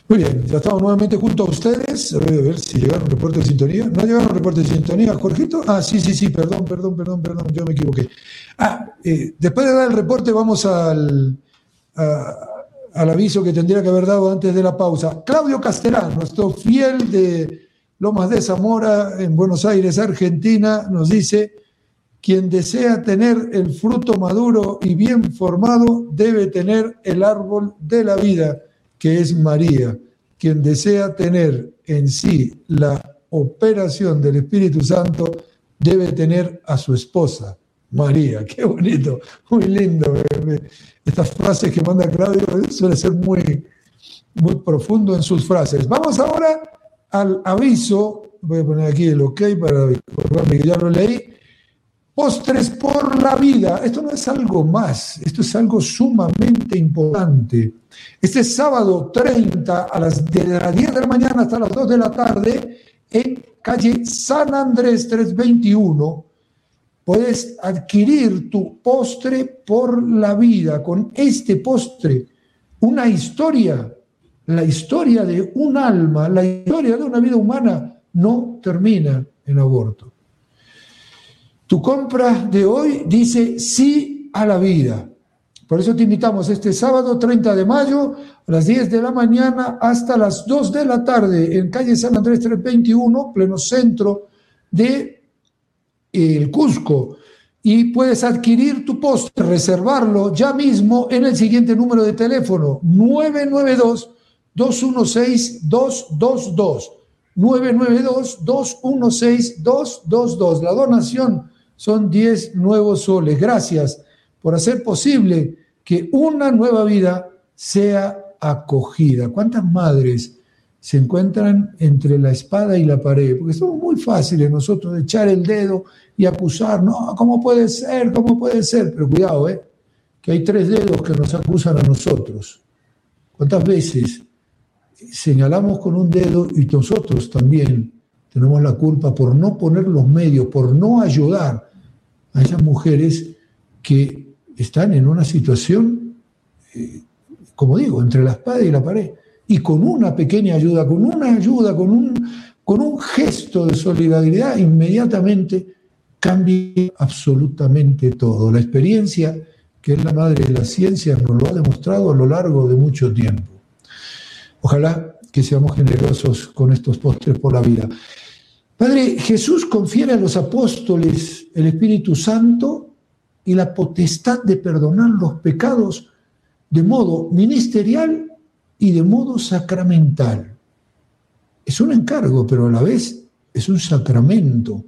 Muy bien, ya estamos nuevamente junto a ustedes. A ver si llegaron reportes de sintonía. ¿No llegaron reportes de sintonía, Jorgito? Sí, perdón, yo me equivoqué. Después de dar el reporte vamos al aviso que tendría que haber dado antes de la pausa. Claudio Castellán, nuestro fiel de Lomas de Zamora, en Buenos Aires, Argentina, nos dice: quien desea tener el fruto maduro y bien formado debe tener el árbol de la vida, que es María. Quien desea tener en sí la operación del Espíritu Santo debe tener a su esposa, María. Qué bonito, muy lindo. Estas frases que manda Claudio suele ser muy, muy profundo en sus frases. Vamos ahora al aviso. Voy a poner aquí el OK para recordarme que ya lo leí. Postres por la vida. Esto no es algo más, esto es algo sumamente importante. Este sábado 30 de las 10 de la mañana hasta las 2 de la tarde, en calle San Andrés 321, puedes adquirir tu postre por la vida. Con este postre, una historia, la historia de un alma, la historia de una vida humana no termina en aborto. Tu compra de hoy dice sí a la vida. Por eso te invitamos este sábado 30 de mayo a las 10 de la mañana hasta las 2 de la tarde en calle San Andrés 321, pleno centro de el Cusco. Y puedes adquirir tu postre, reservarlo ya mismo en el siguiente número de teléfono: 992-216-222. 992-216-222. La donación son 10 nuevos soles. Gracias por hacer posible que una nueva vida sea acogida. ¿Cuántas madres se encuentran entre la espada y la pared? Porque somos muy fáciles nosotros de echar el dedo y acusar. No, ¿cómo puede ser? ¿Cómo puede ser? Pero cuidado, que hay 3 dedos que nos acusan a nosotros. ¿Cuántas veces señalamos con un dedo y nosotros también tenemos la culpa por no poner los medios, por no ayudar a esas mujeres que están en una situación, como digo, entre la espada y la pared? Y con una pequeña ayuda, con un gesto de solidaridad, inmediatamente cambia absolutamente todo. La experiencia, que es la madre de la ciencia, nos lo ha demostrado a lo largo de mucho tiempo. Ojalá que seamos generosos con estos postres por la vida. Padre, Jesús confiere a los apóstoles el Espíritu Santo y la potestad de perdonar los pecados de modo ministerial y de modo sacramental. Es un encargo, pero a la vez es un sacramento.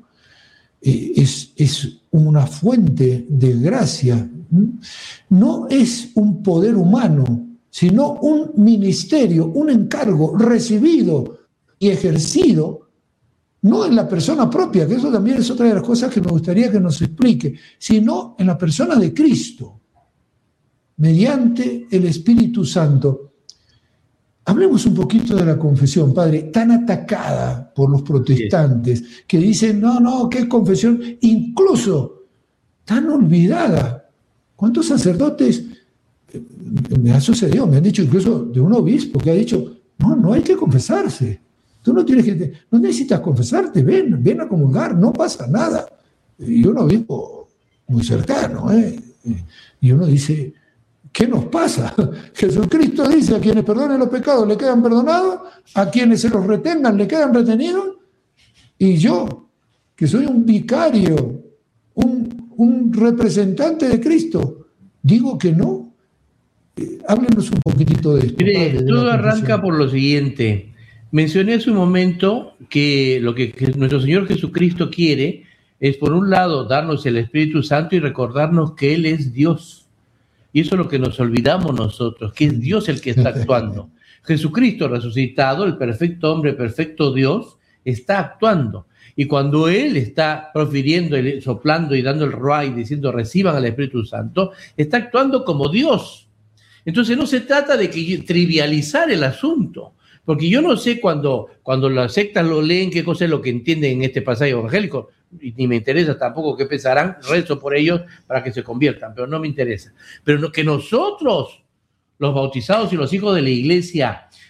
Es una fuente de gracia. No es un poder humano, sino un ministerio, un encargo recibido y ejercido, no en la persona propia, que eso también es otra de las cosas que me gustaría que nos explique, sino en la persona de Cristo, mediante el Espíritu Santo. Hablemos un poquito de la confesión, Padre, tan atacada por los protestantes, que dicen, no, ¿qué confesión? Incluso tan olvidada. ¿Cuántos sacerdotes me ha sucedido? Me han dicho incluso de un obispo que ha dicho, no hay que confesarse. Tú no necesitas confesarte, ven a comulgar, no pasa nada. Y un obispo muy cercano, y uno dice, ¿qué nos pasa? Jesucristo dice: a quienes perdonen los pecados le quedan perdonados, a quienes se los retengan le quedan retenidos. Y yo, que soy un vicario, un representante de Cristo, digo que no. Háblenos un poquitito de esto. Mire, todo arranca por lo siguiente. Mencioné hace un momento que lo que nuestro Señor Jesucristo quiere es, por un lado, darnos el Espíritu Santo y recordarnos que Él es Dios. Y eso es lo que nos olvidamos nosotros, que es Dios el que está actuando. Jesucristo resucitado, el perfecto hombre, perfecto Dios, está actuando. Y cuando Él está profiriendo, soplando y dando el ruá y diciendo reciban al Espíritu Santo, está actuando como Dios. Entonces no se trata de trivializar el asunto, porque yo no sé cuando las sectas lo leen qué cosa es lo que entienden en este pasaje evangélico, y ni me interesa tampoco qué pensarán, rezo por ellos para que se conviertan, pero no me interesa. Pero que nosotros, los bautizados y los hijos de la iglesia,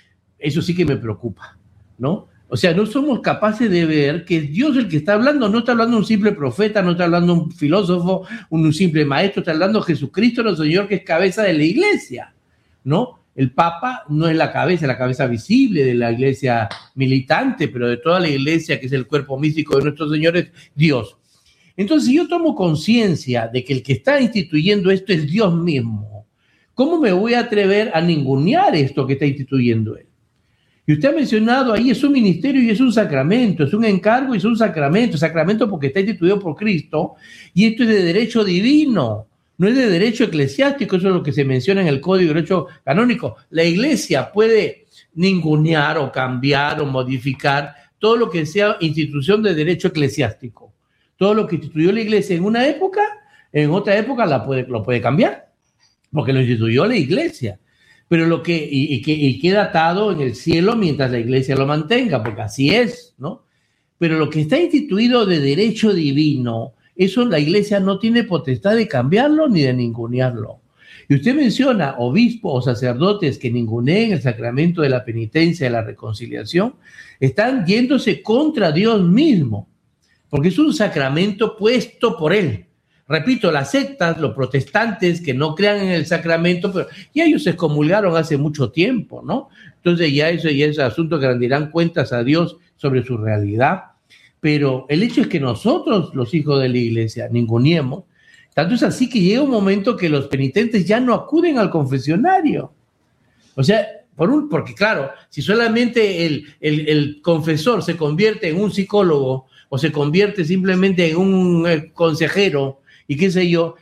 eso sí que me preocupa, ¿no? O sea, no somos capaces de ver que Dios el que está hablando, no está hablando un simple profeta, no está hablando un filósofo, un simple maestro, está hablando Jesucristo, nuestro Señor, que es cabeza de la iglesia, ¿no? El Papa no es la cabeza visible de la iglesia militante, pero de toda la iglesia, que es el cuerpo místico de nuestro Señor, es Dios. Entonces, si yo tomo conciencia de que el que está instituyendo esto es Dios mismo, ¿cómo me voy a atrever a ningunear esto que está instituyendo Él? Y usted ha mencionado ahí, es un ministerio y es un sacramento, es un encargo y es un sacramento porque está instituido por Cristo, y esto es de derecho divino, no es de derecho eclesiástico, eso es lo que se menciona en el Código de Derecho Canónico. La Iglesia puede ningunear o cambiar o modificar todo lo que sea institución de derecho eclesiástico. Todo lo que instituyó la Iglesia en una época, en otra época lo puede cambiar, porque lo instituyó la Iglesia. Pero lo que, y queda atado en el cielo mientras la Iglesia lo mantenga, porque así es, ¿no? Pero lo que está instituido de derecho divino, eso la Iglesia no tiene potestad de cambiarlo ni de ningunearlo. Y usted menciona obispos o sacerdotes que ninguneen el sacramento de la penitencia y la reconciliación, están yéndose contra Dios mismo, porque es un sacramento puesto por Él. Repito, las sectas, los protestantes que no crean en el sacramento, pero ya ellos se excomulgaron hace mucho tiempo, ¿no? Entonces ya es asunto que rendirán cuentas a Dios sobre su realidad. Pero el hecho es que nosotros, los hijos de la Iglesia, ninguneemos. Tanto es así que llega un momento que los penitentes ya no acuden al confesionario. O sea, porque claro, si solamente el confesor se convierte en un psicólogo o se convierte simplemente en un consejero, y qué sé yo,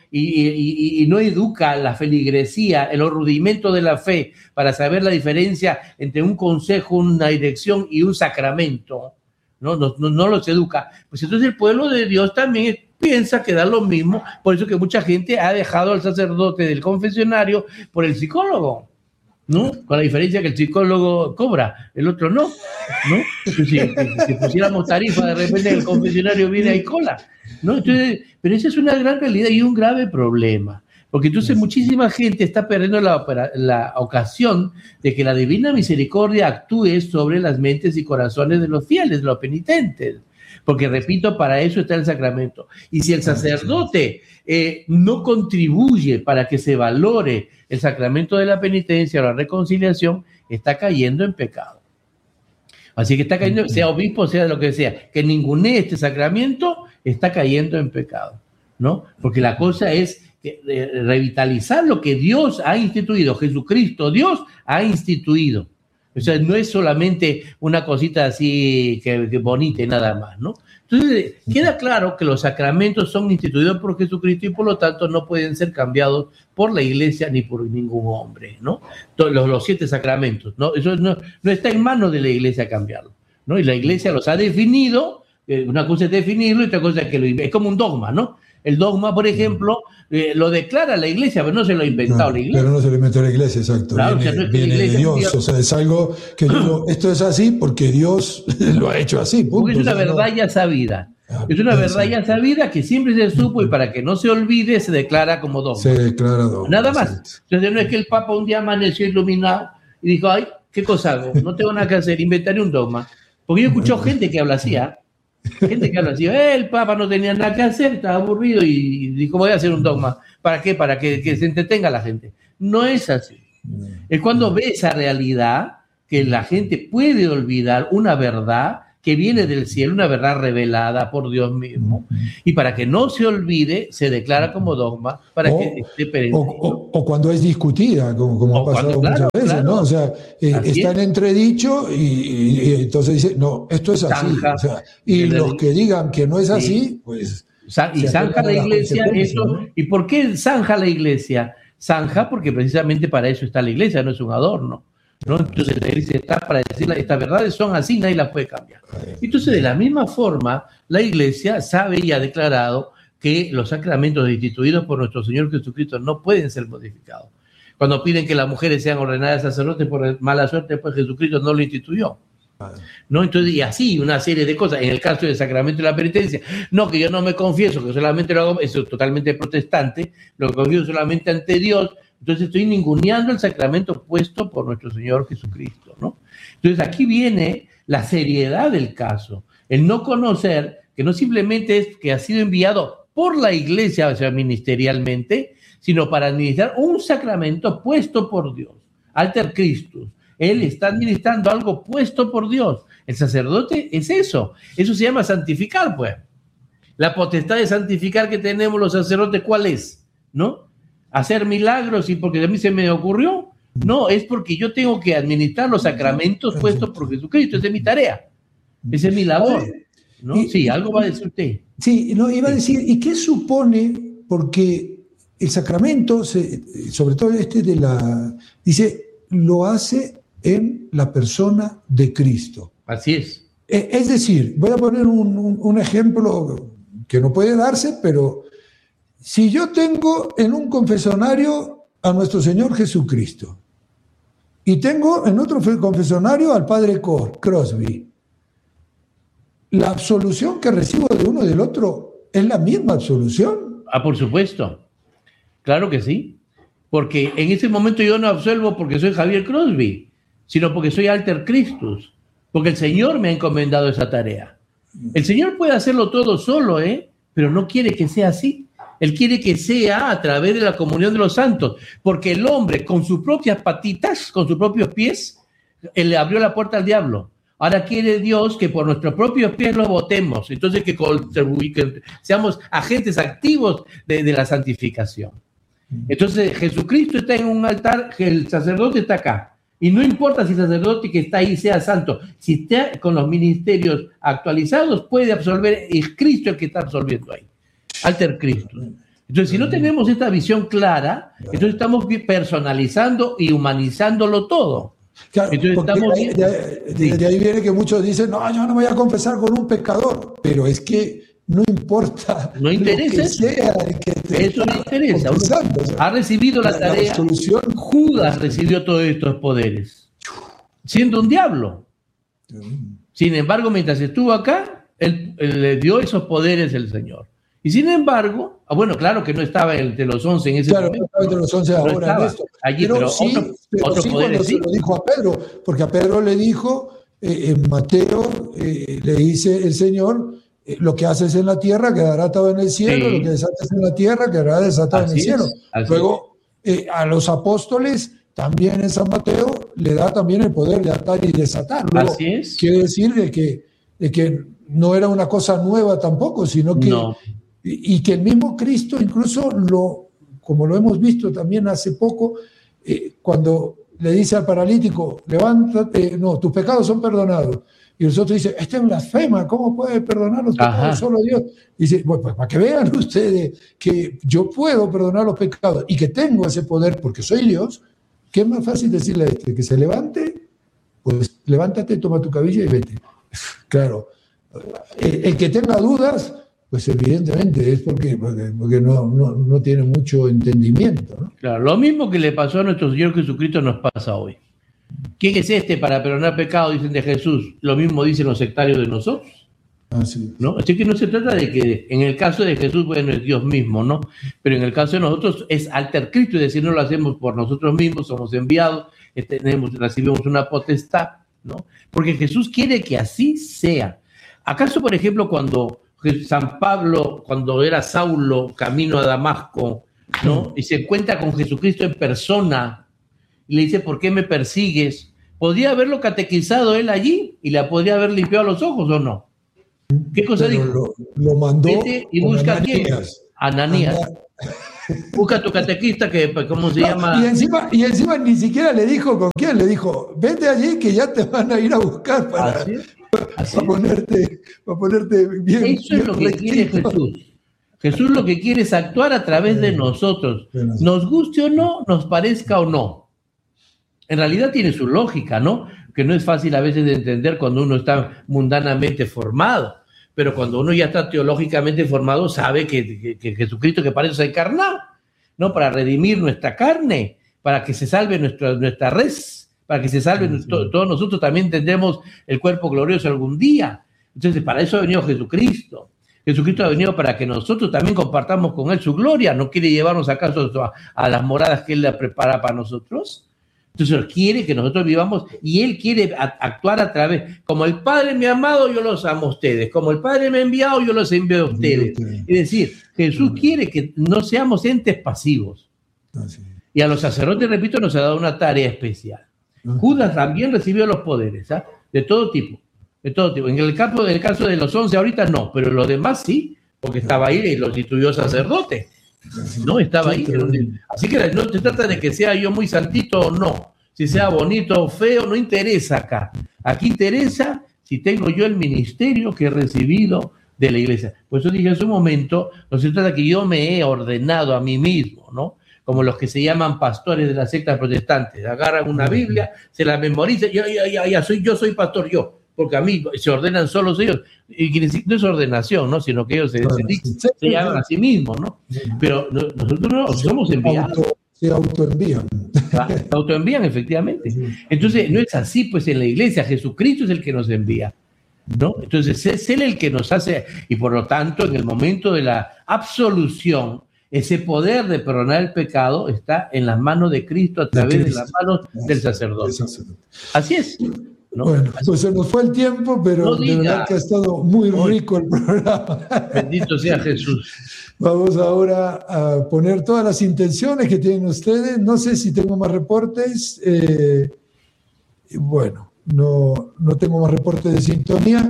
y no educa la feligresía, el rudimento de la fe, para saber la diferencia entre un consejo, una dirección y un sacramento, no los educa, pues entonces el pueblo de Dios también piensa que da lo mismo, por eso que mucha gente ha dejado al sacerdote del confesionario por el psicólogo, ¿no? Con la diferencia que el psicólogo cobra, el otro no, ¿no? Si pusiéramos tarifa, de repente el confesionario viene ahí cola, ¿no? Entonces, pero esa es una gran realidad y un grave problema, porque entonces muchísima gente está perdiendo la ocasión de que la divina misericordia actúe sobre las mentes y corazones de los fieles, de los penitentes, porque repito, para eso está el sacramento. Y si el sacerdote no contribuye para que se valore el sacramento de la penitencia o la reconciliación, está cayendo en pecado. Así que está cayendo, sea obispo, sea lo que sea, que ningunee este sacramento, está cayendo en pecado, ¿no? Porque la cosa es revitalizar lo que Dios ha instituido, Jesucristo, Dios ha instituido. O sea, no es solamente una cosita así que bonita y nada más, ¿no? Entonces, queda claro que los sacramentos son instituidos por Jesucristo y por lo tanto no pueden ser cambiados por la Iglesia ni por ningún hombre, ¿no? Los 7 sacramentos, ¿no? Eso no está en manos de la Iglesia cambiarlo, ¿no? Y la Iglesia los ha definido, una cosa es definirlo y otra cosa es que es como un dogma, ¿no? El dogma, por ejemplo, lo declara la Iglesia, pero no se lo ha inventado la Iglesia. Pero no se lo inventó la Iglesia, exacto. Claro, viene de Dios, o sea, es algo que yo digo, esto es así porque Dios lo ha hecho así. Punto. Porque es una verdad ya sabida. Es una verdad ya sabida que siempre se supo y para que no se olvide se declara como dogma. Se declara dogma. Nada más. Entonces no es que el Papa un día amaneció iluminado y dijo, ay, ¿qué cosa hago? No tengo nada que hacer, inventaré un dogma. Porque yo escucho gente que habla así, gente que habla así, el Papa no tenía nada que hacer, estaba aburrido y dijo, voy a hacer un dogma. ¿Para qué? Para que se entretenga la gente. No es así. Es cuando ve esa realidad que la gente puede olvidar una verdad que viene del cielo, una verdad revelada por Dios mismo, y para que no se olvide, se declara como dogma para que esté perenne. O cuando es discutida, como ha pasado muchas veces, ¿no? O sea, está en entredicho y entonces dice, no, esto es así. O sea, y los que digan que no es así, pues... Y zanja la Iglesia eso. ¿No? ¿Y por qué zanja la Iglesia? Zanja porque precisamente para eso está la Iglesia, no es un adorno, ¿no? Entonces la Iglesia está para decir estas verdades son así, nadie las puede cambiar. Entonces, de la misma forma, la Iglesia sabe y ha declarado que los sacramentos instituidos por nuestro Señor Jesucristo no pueden ser modificados. Cuando piden que las mujeres sean ordenadas sacerdotes por mala suerte, pues Jesucristo no lo instituyó, ¿no? Entonces, y así una serie de cosas. En el caso del sacramento de la penitencia, no, que yo no me confieso, que solamente lo hago, eso es totalmente protestante, lo confieso solamente ante Dios, Entonces estoy ninguneando el sacramento puesto por nuestro Señor Jesucristo, ¿no? Entonces aquí viene la seriedad del caso, el no conocer que no simplemente es que ha sido enviado por la iglesia, o sea, ministerialmente, sino para administrar un sacramento puesto por Dios, alter Christus. Él está administrando algo puesto por Dios. El sacerdote es eso se llama santificar, pues. La potestad de santificar que tenemos los sacerdotes, ¿cuál es? ¿No? Hacer milagros y porque a mí se me ocurrió. No, es porque yo tengo que administrar los sacramentos puestos por Jesucristo. Esa es mi tarea. Esa es mi labor, ¿no? Sí, algo va a decir usted. Sí, no, iba a decir, ¿y qué supone? Porque el sacramento, sobre todo dice, lo hace en la persona de Cristo. Así es. Es decir, voy a poner un ejemplo que no puede darse, pero si yo tengo en un confesionario a nuestro Señor Jesucristo y tengo en otro confesionario al Padre Crosby, la absolución que recibo de uno y del otro es la misma absolución. Ah, por supuesto. Claro que sí. Porque en ese momento yo no absuelvo porque soy Javier Crosby, sino porque soy alter Christus, porque el Señor me ha encomendado esa tarea. El Señor puede hacerlo todo solo, pero no quiere que sea así. Él quiere que sea a través de la comunión de los santos, porque el hombre con sus propias patitas, con sus propios pies, él le abrió la puerta al diablo. Ahora quiere Dios que por nuestros propios pies lo botemos, entonces que seamos agentes activos de la santificación. Entonces Jesucristo está en un altar, el sacerdote está acá. Y no importa si el sacerdote que está ahí sea santo, si está con los ministerios actualizados, puede absolver, es Cristo el que está absolviendo ahí, alter Cristo. Entonces, si no tenemos esta visión clara, entonces estamos personalizando y humanizándolo todo. Claro, entonces de ahí viene que muchos dicen, no, yo no me voy a confesar con un pecador, pero es que no importa. No interesa. Eso no interesa. Ha recibido la tarea. Judas recibió todos estos poderes, siendo un diablo. Sin embargo, mientras estuvo acá, él le dio esos poderes el Señor. Y sin embargo, bueno, claro que no estaba entre los 11 en ese momento. No estaba entre los 11 ahora en esto. Allí, pero sí cuando se lo dijo a Pedro, porque a Pedro le dijo, en Mateo, le dice el Señor, lo que haces en la tierra quedará atado en el cielo, lo que desates en la tierra quedará desatado en el cielo. Luego, a los apóstoles, también en San Mateo, le da también el poder de atar y desatar. Luego, quiere decir de que no era una cosa nueva tampoco, sino que, y que el mismo Cristo incluso, como lo hemos visto también hace poco, cuando le dice al paralítico, levántate, tus pecados son perdonados. Y los otros dicen, este es blasfema, ¿cómo puede perdonar los pecados solo Dios? Dice, pues para que vean ustedes que yo puedo perdonar los pecados y que tengo ese poder porque soy Dios, ¿qué es más fácil decirle a este? Que se levante, pues levántate, toma tu cabilla y vete. Claro, el que tenga dudas, pues evidentemente es porque no tiene mucho entendimiento, ¿no? Claro, lo mismo que le pasó a nuestro Señor Jesucristo nos pasa hoy. ¿Quién es este para perdonar pecado? Dicen de Jesús. Lo mismo dicen los sectarios de nosotros. ¿No? Así que no se trata de que en el caso de Jesús, bueno, es Dios mismo, ¿no? Pero en el caso de nosotros es alter Cristo, es decir, no lo hacemos por nosotros mismos, somos enviados, recibimos una potestad, ¿no? Porque Jesús quiere que así sea. ¿Acaso, por ejemplo, cuando San Pablo, cuando era Saulo, camino a Damasco, ¿no? Y se encuentra con Jesucristo en persona, y le dice, ¿por qué me persigues? ¿Podría haberlo catequizado él allí? ¿Y le podría haber limpiado los ojos o no? ¿Qué cosa dijo? Lo mandó. Vete y busca a quién. Ananías. Busca a tu catequista, que ¿cómo se llama? Y encima ni siquiera le dijo con quién, le dijo, vete allí que ya te van a ir a buscar para ponerte bien. Eso es lo que quiere Jesús. Jesús lo que quiere es actuar a través de nosotros. Nos guste o no, nos parezca o no. En realidad tiene su lógica, ¿no? Que no es fácil a veces de entender cuando uno está mundanamente formado, pero cuando uno ya está teológicamente formado sabe que Jesucristo, que para eso se encarnó, ¿no? Para redimir nuestra carne, para que se salve nuestra res, para que se salve todos nosotros también tendremos el cuerpo glorioso algún día. Entonces para eso ha venido Jesucristo. Jesucristo ha venido para que nosotros también compartamos con Él su gloria. ¿No quiere llevarnos acaso a las moradas que Él le prepara para nosotros? Entonces quiere que nosotros vivamos y Él quiere actuar a través, como el Padre me ha amado, yo los amo a ustedes, como el Padre me ha enviado, yo los envío a ustedes. Es decir, Jesús quiere que no seamos entes pasivos. Y a los sacerdotes, repito, nos ha dado una tarea especial. Judas también recibió los poderes, ¿eh? De todo tipo. En el caso de los 11 ahorita no, pero los demás sí, porque estaba ahí y los instituyó sacerdote. No, estaba ahí. Así que no se trata de que sea yo muy santito o no. Si sea bonito o feo, no interesa acá. Aquí interesa si tengo yo el ministerio que he recibido de la iglesia. Por eso dije en su momento, no se trata que yo me he ordenado a mí mismo, ¿no? Como los que se llaman pastores de las sectas protestantes. Agarran una Biblia, se la memorizan, yo soy pastor, porque a mí se ordenan solos ellos, y no es ordenación, ¿no? Sino que ellos se llaman a sí mismos, ¿no? Pero nosotros no somos enviados. Se autoenvían. Se autoenvían, efectivamente. Entonces, no es así, pues en la iglesia, Jesucristo es el que nos envía, ¿no? Entonces, es Él el que nos hace, y por lo tanto, en el momento de la absolución, ese poder de perdonar el pecado está en las manos de Cristo a través de las manos del sacerdote. Así es. ¿No? Bueno, pues se nos fue el tiempo, pero de verdad que ha estado muy rico el programa. Bendito sea Jesús. Vamos ahora a poner todas las intenciones que tienen ustedes. No sé si tengo más reportes. Bueno, no tengo más reportes de sintonía.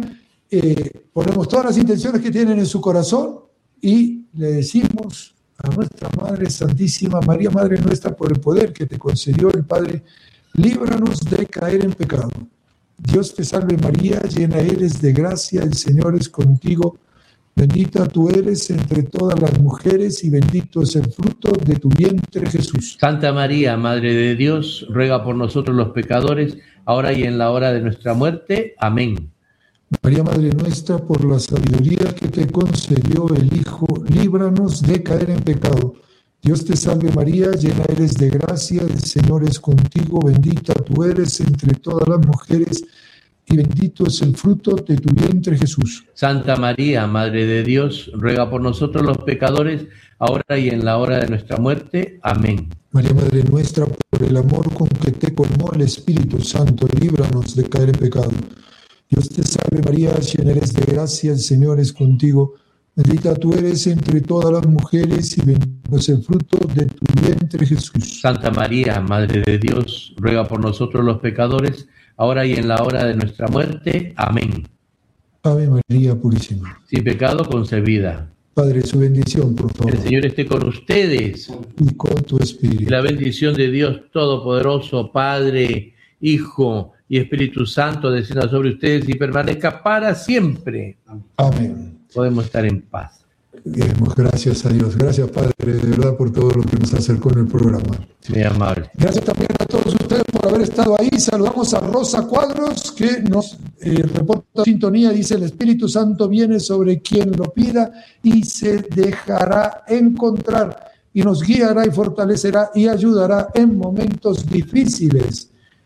Ponemos todas las intenciones que tienen en su corazón y le decimos a nuestra Madre Santísima, María, Madre nuestra, por el poder que te concedió el Padre, líbranos de caer en pecado. Dios te salve María, llena eres de gracia, el Señor es contigo, bendita tú eres entre todas las mujeres y bendito es el fruto de tu vientre Jesús. Santa María, Madre de Dios, ruega por nosotros los pecadores, ahora y en la hora de nuestra muerte. Amén. María, Madre nuestra, por la sabiduría que te concedió el Hijo, líbranos de caer en pecado. Dios te salve María, llena eres de gracia, el Señor es contigo, bendita tú eres entre todas las mujeres y bendito es el fruto de tu vientre Jesús. Santa María, Madre de Dios, ruega por nosotros los pecadores, ahora y en la hora de nuestra muerte. Amén. María, Madre nuestra, por el amor con que te colmó el Espíritu Santo, líbranos de caer en pecado. Dios te salve María, llena eres de gracia, el Señor es contigo. Bendita tú eres entre todas las mujeres y bendito es el fruto de tu vientre Jesús. Santa María, Madre de Dios, ruega por nosotros los pecadores, ahora y en la hora de nuestra muerte. Amén. Ave María Purísima. Sin pecado concebida. Padre, su bendición, por favor. El Señor esté con ustedes. Y con tu espíritu. Y la bendición de Dios Todopoderoso, Padre, Hijo y Espíritu Santo, descienda sobre ustedes y permanezca para siempre. Amén. Podemos estar en paz. Demos gracias a Dios. Gracias, Padre, de verdad, por todo lo que nos acercó en el programa. Muy amable. Gracias también a todos ustedes por haber estado ahí. Saludamos a Rosa Cuadros, que nos reporta sintonía. Dice, el Espíritu Santo viene sobre quien lo pida y se dejará encontrar y nos guiará y fortalecerá y ayudará en momentos difíciles.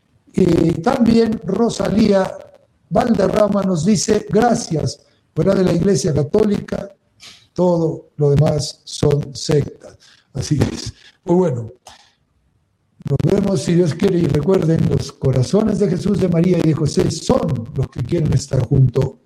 También Rosalía Valderrama nos dice, gracias. Fuera de la Iglesia Católica, todo lo demás son sectas. Así es. Pues bueno, nos vemos si Dios quiere y recuerden, los corazones de Jesús, de María y de José son los que quieren estar junto